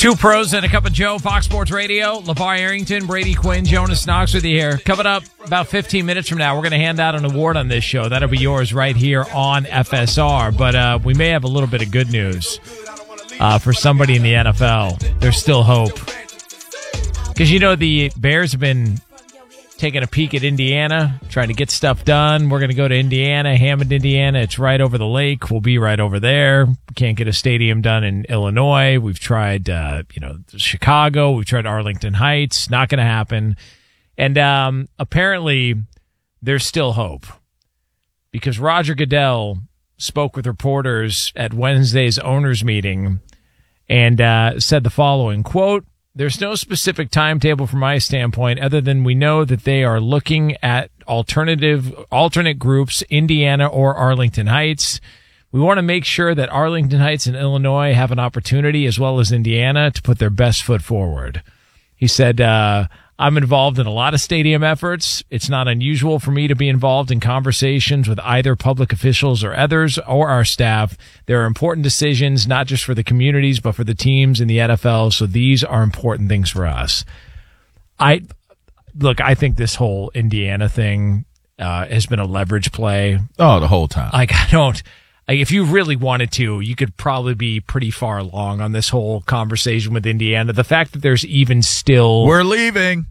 Two pros and a cup of Joe, Fox Sports Radio. LeVar Arrington, Brady Quinn, Jonas Knox with you here. Coming up about 15 minutes from now, we're going to hand out an award on this show. That'll be yours right here on FSR. But we may have a little bit of good news for somebody in the NFL. There's still hope. Because, you know, the Bears have been taking a peek at Indiana, trying to get stuff done. We're going to go to Indiana, Hammond, Indiana. It's right over the lake. We'll be right over there. Can't get a stadium done in Illinois. We've tried, Chicago. We've tried Arlington Heights. Not going to happen. And apparently, there's still hope. Because Roger Goodell spoke with reporters at Wednesday's owners meeting and said the following, quote, "There's no specific timetable from my standpoint other than we know that they are looking at alternate groups, Indiana or Arlington Heights. We want to make sure that Arlington Heights and Illinois have an opportunity as well as Indiana to put their best foot forward." He said, "I'm involved in a lot of stadium efforts. It's not unusual for me to be involved in conversations with either public officials or others or our staff. There are important decisions, not just for the communities, but for the teams in the NFL. So these are important things for us." I think this whole Indiana thing has been a leverage play. Oh, the whole time. If you really wanted to, you could probably be pretty far along on this whole conversation with Indiana. The fact that there's even still... We're leaving.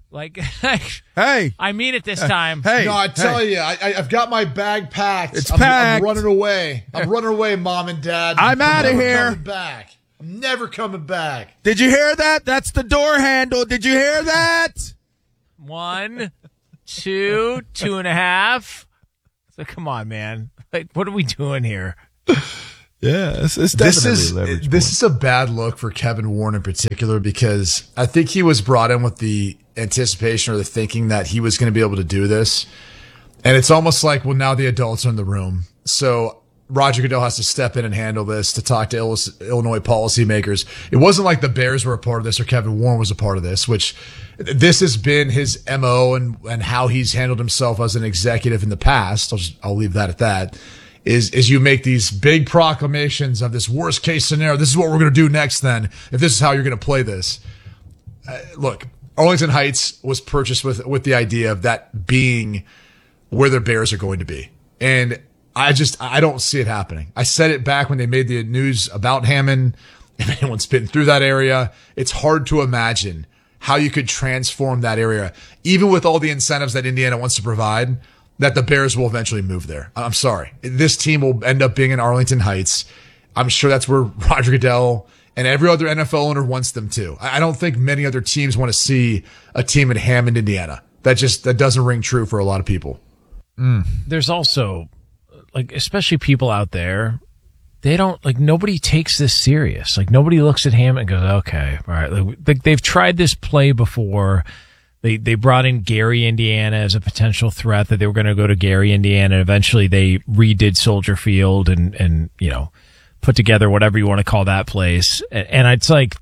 Hey. I mean it this time. Hey. No, I tell you, I've got my bag packed. It's packed. I'm running away. Mom and Dad. I'm out of here. I'm never coming back. Did you hear that? That's the door handle. Did you hear that? 1, 2, 2.5. So come on, man. What are we doing here? Yeah, it's definitely this is a bad look for Kevin Warren in particular, because I think he was brought in with the anticipation or the thinking that he was going to be able to do this. And it's almost like, well, now the adults are in the room. So Roger Goodell has to step in and handle this, to talk to Illinois policymakers. It wasn't like the Bears were a part of this or Kevin Warren was a part of this, which this has been his MO and how he's handled himself as an executive in the past. I'll leave that at that. Is you make these big proclamations of this worst case scenario. This is what we're going to do next then, if this is how you're going to play this. Look, Arlington Heights was purchased with the idea of that being where the Bears are going to be. And I don't see it happening. I said it back when they made the news about Hammond. If anyone's been through that area, it's hard to imagine how you could transform that area, even with all the incentives that Indiana wants to provide, that the Bears will eventually move there. I'm sorry. This team will end up being in Arlington Heights. I'm sure that's where Roger Goodell and every other NFL owner wants them to. I don't think many other teams want to see a team in Hammond, Indiana. That doesn't ring true for a lot of people. There's also, especially people out there, they don't, nobody takes this serious. Nobody looks at Hammond and goes, okay, all right. They've tried this play before. They brought in Gary, Indiana as a potential threat, that they were going to go to Gary, Indiana. And eventually they redid Soldier Field and put together whatever you want to call that place. And it's I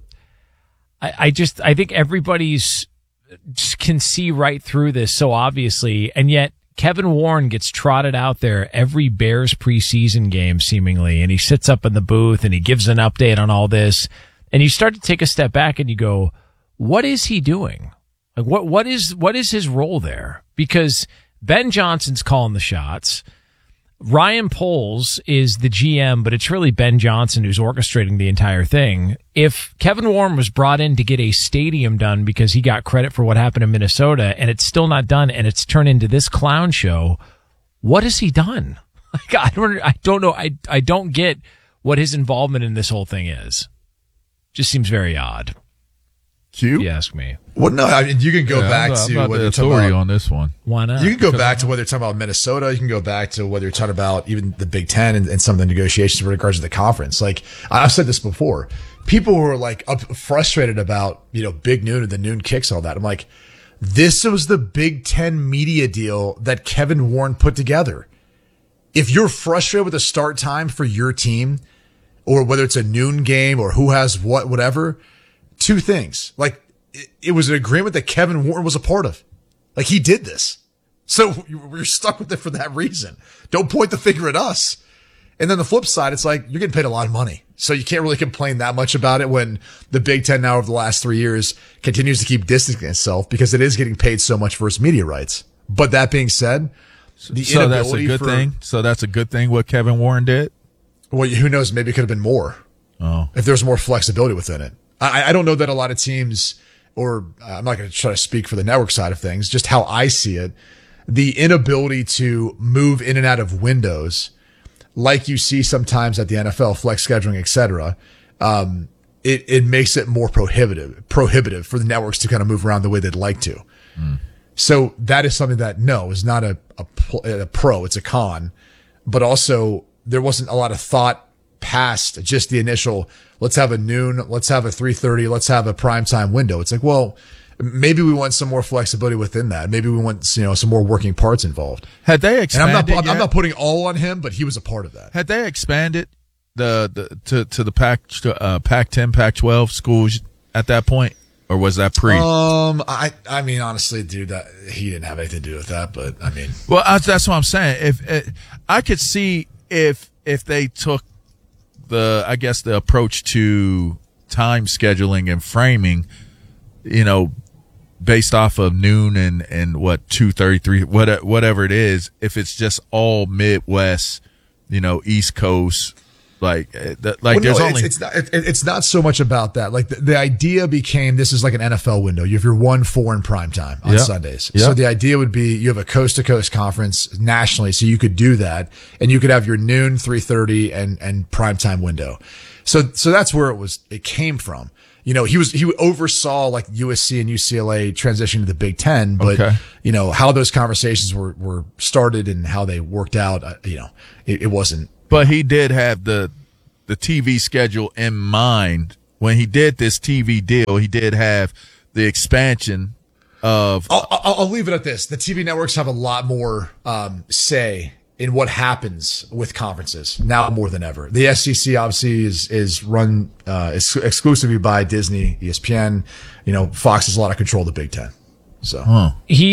think everybody's can see right through this so obviously. And yet Kevin Warren gets trotted out there every Bears preseason game seemingly. And he sits up in the booth and he gives an update on all this. And you start to take a step back and you go, what is he doing? What is his role there? Because Ben Johnson's calling the shots. Ryan Poles is the GM, but it's really Ben Johnson who's orchestrating the entire thing. If Kevin Warren was brought in to get a stadium done because he got credit for what happened in Minnesota and it's still not done and it's turned into this clown show, what has he done? I don't know. I don't get what his involvement in this whole thing is. Just seems very odd. Q? If you ask me. Well, no, I mean, you can go back to whether you're talking about on this one. Why not? You can go back to whether you're talking about Minnesota. You can go back to whether you're talking about even the Big Ten and some of the negotiations with regards to the conference. I've said this before. People who are frustrated about, Big Noon and the noon kicks, all that. I'm like, this was the Big Ten media deal that Kevin Warren put together. If you're frustrated with the start time for your team, or whether it's a noon game or who has whatever, two things. It was an agreement that Kevin Warren was a part of. He did this. So we're stuck with it for that reason. Don't point the finger at us. And then the flip side, it's you're getting paid a lot of money. So you can't really complain that much about it when the Big Ten now over the last 3 years continues to keep distancing itself because it is getting paid so much for its media rights. But that being said, the So that's a inability good thing. So that's a good thing what Kevin Warren did. Well, who knows? Maybe it could have been more. Oh, If there's more flexibility within it. I don't know that a lot of teams, or I'm not going to try to speak for the network side of things, just how I see it, the inability to move in and out of windows like you see sometimes at the NFL, flex scheduling, et cetera, it makes it more prohibitive for the networks to kind of move around the way they'd like to. So that is something that, no, is not a pro, it's a con, but also there wasn't a lot of thought past just the initial, let's have a noon, let's have a 3:30, let's have a primetime window. It's like, well, maybe we want some more flexibility within that. Maybe we want, some more working parts involved. had they And expanded? I'm not putting all on him, but he was a part of that. Had they expanded to the Pac-10, Pac-12 schools at that point, or was that pre? I mean, honestly, dude, that he didn't have anything to do with that, but I mean, Well, that's what I'm saying. If I could see if they took the approach to time scheduling and framing, based off of noon and what 2:33, whatever it is, if it's just all Midwest, East Coast. Like well, there's no, only it's not so much about that. Like the idea became this is like an NFL window. You have your 1-4 in prime time on Yep. Sundays. Yep. So the idea would be you have a coast to coast conference nationally. So you could do that and you could have your noon, 3:30 and prime time window. So that's where it came from. He oversaw like USC and UCLA transition to the Big Ten, but Okay. How those conversations were started and how they worked out, it wasn't. But he did have the TV schedule in mind when he did this TV deal. He did have the expansion of. I'll leave it at this: the TV networks have a lot more say in what happens with conferences now more than ever. The SEC obviously is run exclusively by Disney, ESPN. Fox has a lot of control of the Big Ten. So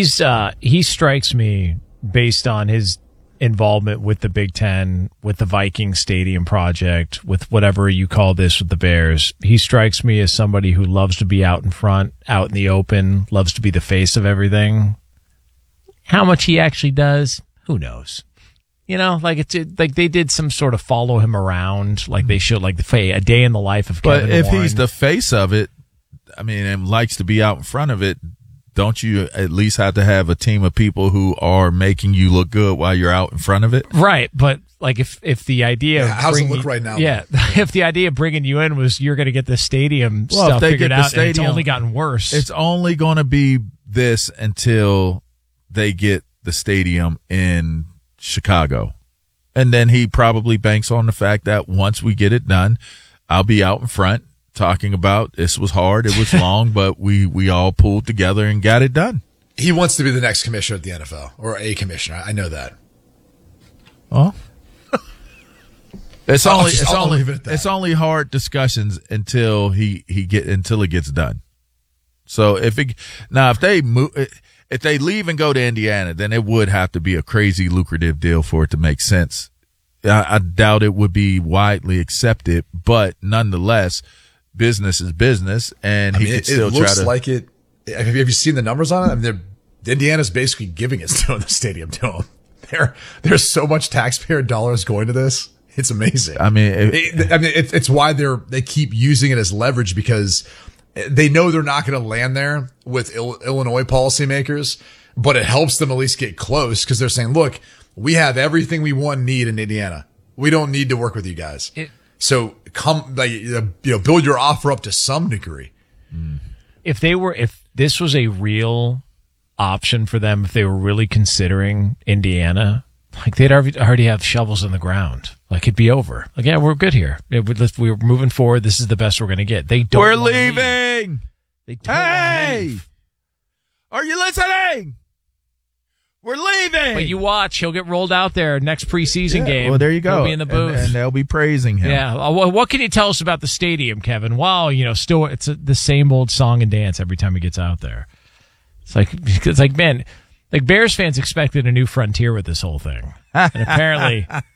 He strikes me based on his involvement with the Big Ten, with the Viking Stadium project, with whatever you call this with the Bears. He strikes me as somebody who loves to be out in front, out in the open, loves to be the face of everything. How much he actually does, who knows? Like they did some sort of follow him around, like they should, like a day in the life of Kevin But if Warren. he's the face of it, and likes to be out in front of it, don't you at least have to have a team of people who are making you look good while you're out in front of it? Right, but like if the idea of how's it bringing- look right now? Yeah, if the idea of bringing you in was you're going to get the stadium Well, if stuff they figured get the out, and it's stadium- only gotten worse. It's only going to be this until they get the stadium in Chicago. And then he probably banks on the fact that once we get it done, I'll be out in front talking about this was hard, it was long, but we all pulled together and got it done. he wants to be the next commissioner at the NFL or a commissioner. I know that. Oh. I'll leave it at that. It's only hard discussions until it gets done. So if they leave and go to Indiana, then it would have to be a crazy lucrative deal for it to make sense. I doubt it would be widely accepted, but nonetheless, business is business, and he could still it try looks to. like it. Have you seen the numbers on it? I mean, Indiana's basically giving it to the stadium to them. There's so much taxpayer dollars going to this. It's amazing. I mean, it's why they keep using it as leverage, because they know they're not going to land there with Illinois policymakers, but it helps them at least get close, because they're saying, look, we have everything we want and need in Indiana. We don't need to work with you guys. So build your offer up to some degree. If this was a real option for them, if they were really considering Indiana, like they'd already have shovels in the ground. Like it'd be over. Like, yeah, we're good here. We're moving forward. This is the best we're going to get. They don't. We're wanna leave. leaving. They don't wanna Hey, leave. are you listening? We're leaving. But you watch, he'll get rolled out there next preseason game. Well, there you go. He'll be in the booth. and they'll be praising him. Yeah. Well, what can you tell us about the stadium, Kevin? Well, still it's the same old song and dance every time he gets out there. It's like man, like Bears fans expected a new frontier with this whole thing, and apparently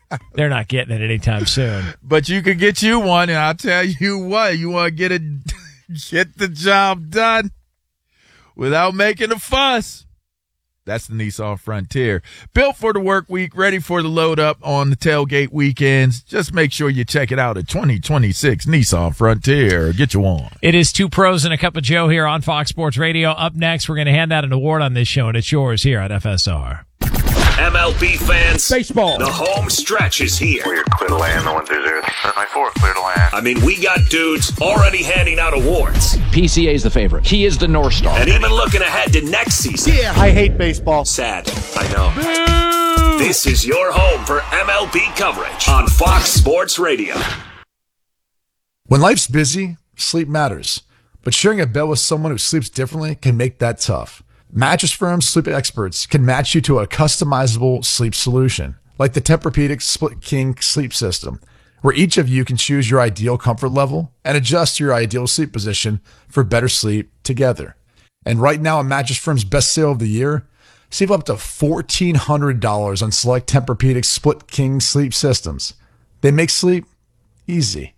They're not getting it anytime soon. But you could get you one, and I'll tell you what, you want to get the job done without making a fuss. That's the Nissan Frontier. Built for the work week, ready for the load up on the tailgate weekends. Just make sure you check it out at 2026 Nissan Frontier. Get you one. It is Two Pros and a Cup of Joe here on Fox Sports Radio. Up next, we're going to hand out an award on this show, and it's yours here at FSR. MLB fans, Baseball. the home stretch is here. We're clear to land, the 1-2-0. That's my 4, clear to land. I mean, we got dudes already handing out awards. PCA is the favorite. He is the North Star. And even looking ahead to next season. Yeah, I hate baseball. Sad, I know. This is your home for MLB coverage on Fox Sports Radio. When life's busy, sleep matters. But sharing a bed with someone who sleeps differently can make that tough. Mattress Firm's sleep experts can match you to a customizable sleep solution, like the Tempur-Pedic Split King sleep system, where each of you can choose your ideal comfort level and adjust your ideal sleep position for better sleep together. And right now, on Mattress Firm's best sale of the year, save up to $1,400 on select Tempur-Pedic Split King sleep systems. They make sleep easy.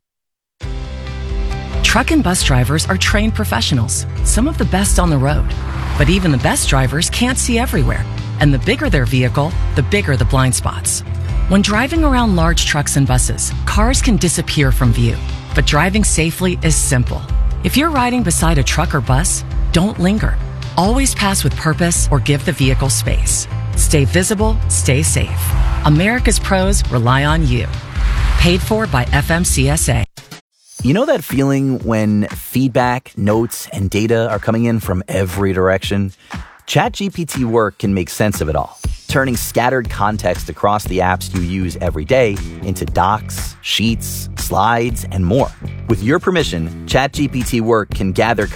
Truck and bus drivers are trained professionals, some of the best on the road. But even the best drivers can't see everywhere. And the bigger their vehicle, the bigger the blind spots. When driving around large trucks and buses, cars can disappear from view. But driving safely is simple. If you're riding beside a truck or bus, don't linger. Always pass with purpose or give the vehicle space. Stay visible, stay safe. America's pros rely on you. Paid for by FMCSA. You know that feeling when feedback, notes, and data are coming in from every direction? ChatGPT Work can make sense of it all, turning scattered context across the apps you use every day into docs, sheets, slides, and more. With your permission, ChatGPT Work can gather